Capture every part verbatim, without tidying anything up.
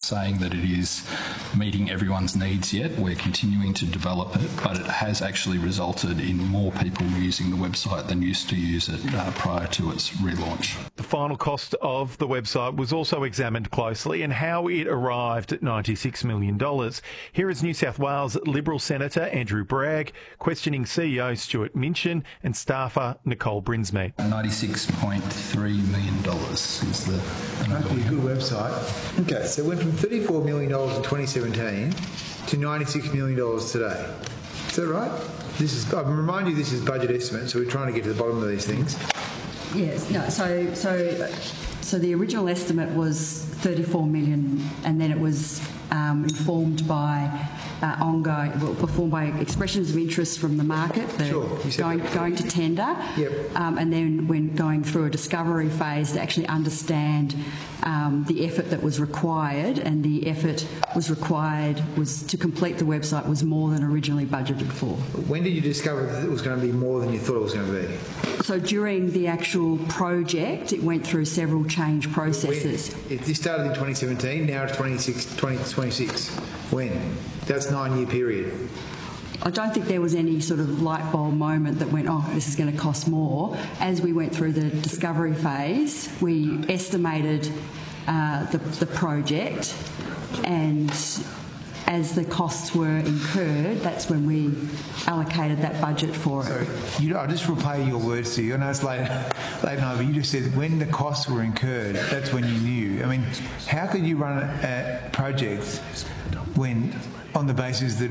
saying that it is meeting everyone's needs yet. We're continuing to develop it, but it has actually resulted in more people using the website than used to use it uh, prior to its relaunch. The final cost of the website was also examined closely and how it arrived at ninety-six million dollars. Here is New South Wales Liberal Senator Andrew Bragg questioning C E O Stuart Minchin and staffer Nicole Brinsmead. ninety-six point three million dollars is the... That'd be a good website. Okay, so it went from thirty-four million dollars in twenty seventeen to ninety-six million dollars today. Is that right? This is, I remind you, this is budget estimate, so we're trying to get to the bottom of these things. Yes, no, so so so the original estimate was thirty-four million, and then it was um, informed by uh, ongoing, well, performed by expressions of interest from the market, the sure, going going to tender, yep. um, and then when going through a discovery phase to actually understand um, the effort that was required, and the effort was required was to complete the website was more than originally budgeted for. When did you discover that it was going to be more than you thought it was going to be? So during the actual project, it went through several change processes. When, this started in twenty seventeen, now it's twenty twenty-six. When? That's a nine-year period. I don't think there was any sort of light bulb moment that went, oh, this is going to cost more. As we went through the discovery phase, we estimated uh, the, the project, and as the costs were incurred, that's when we allocated that budget for it. Sorry, you know, I'll just replay your words to you. I know it's late, late night, but you just said when the costs were incurred, that's when you knew. I mean, how could you run a project when, on the basis that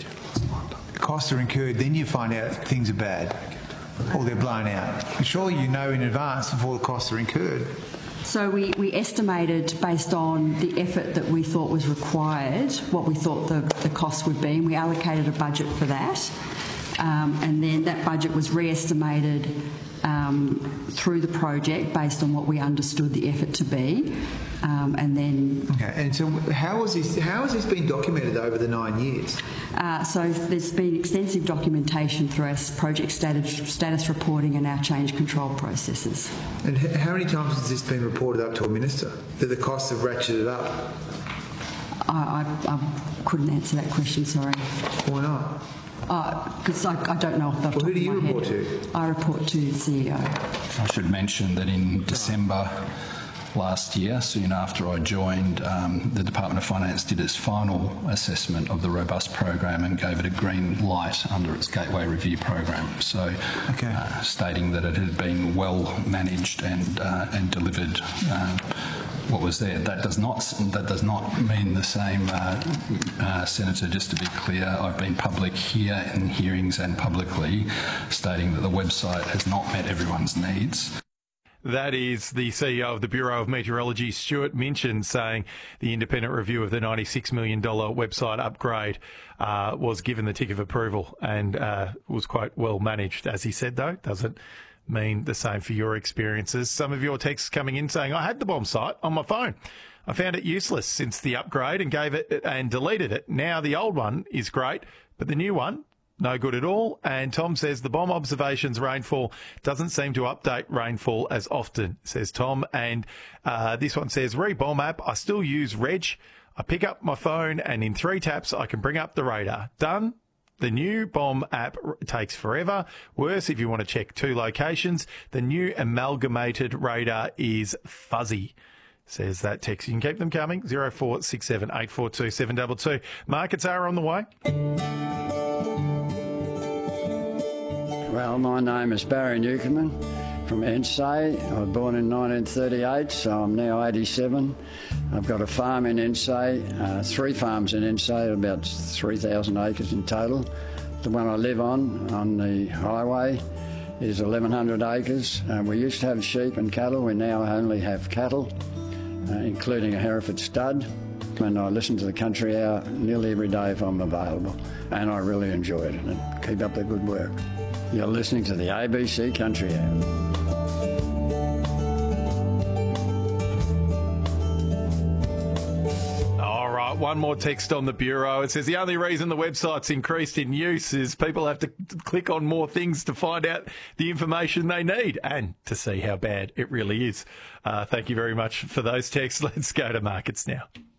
costs are incurred, then you find out things are bad or they're blown out? Surely you know in advance before the costs are incurred. So we, we estimated based on the effort that we thought was required, what we thought the, the cost would be, and we allocated a budget for that. Um, and then that budget was re-estimated um, through the project based on what we understood the effort to be. Um, and then... Okay, and so how has this, how has this been documented over the nine years? Uh, so there's been extensive documentation through our project status, status reporting and our change control processes. And how many times has this been reported up to a minister, that the costs have ratcheted up? I, I, I couldn't answer that question, sorry. Why not? Because uh, I, I don't know off the top well, who do you of my report head. to? I report to the C E O. I should mention that in December last year, soon after I joined, um, the Department of Finance did its final assessment of the Robust program and gave it a green light under its Gateway Review program. So, okay. uh, stating that it had been well managed and uh, and delivered uh, what was there. That does not that does not mean the same, uh, uh, Senator. Just to be clear, I've been public here in hearings and publicly stating that the website has not met everyone's needs. That is the C E O of the Bureau of Meteorology, Stuart Minchin, saying the independent review of the ninety-six million dollars website upgrade uh, was given the tick of approval and uh, was quite well managed. As he said, though, doesn't mean the same for your experiences. Some of your texts coming in saying, I had the bomb site on my phone. I found it useless since the upgrade and gave it and deleted it. Now the old one is great, but the new one, no good at all. And Tom says the bomb observations rainfall doesn't seem to update rainfall as often, says Tom. And uh, this one says, re-bomb app, I still use Reg. I pick up my phone and in three taps I can bring up the radar. Done. The new bomb app takes forever. Worse, if you want to check two locations, the new amalgamated radar is fuzzy, says that text. You can keep them coming. zero four six seven eight four two seven two two. Markets are on the way. Well, my name is Barry Newcomen from Ensay. I was born in nineteen thirty-eight, so I'm now eighty-seven. I've got a farm in Ensay, uh, three farms in Ensay, about three thousand acres in total. The one I live on, on the highway, is eleven hundred acres. Uh, we used to have sheep and cattle. We now only have cattle, uh, including a Hereford stud. And I listen to the Country Hour nearly every day if I'm available. And I really enjoy it. And keep up the good work. You're listening to the A B C Country Hour. All right, one more text on the Bureau. It says the only reason the website's increased in use is people have to click on more things to find out the information they need and to see how bad it really is. Uh, thank you very much for those texts. Let's go to markets now.